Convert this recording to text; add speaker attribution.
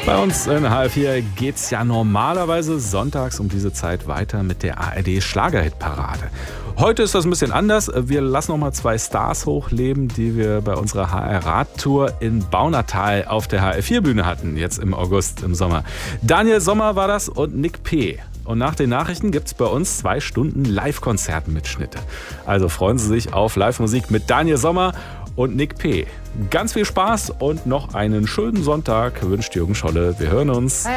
Speaker 1: Bei uns in HR4 geht es ja normalerweise sonntags um diese Zeit weiter mit der ARD-Schlagerhit-Parade. Heute ist das ein bisschen anders. Wir lassen noch mal 2 Stars hochleben, die wir bei unserer HR-Radtour in Baunatal auf der HR4-Bühne hatten, jetzt im August, im Sommer. Daniel Sommer war das und Nick P. Und nach den Nachrichten gibt es bei uns 2 Stunden Live-Konzertmitschnitte. Also freuen Sie sich auf Live-Musik mit Daniel Sommer und Nick P. Ganz viel Spaß und noch einen schönen Sonntag wünscht Jürgen Scholle. Wir hören uns.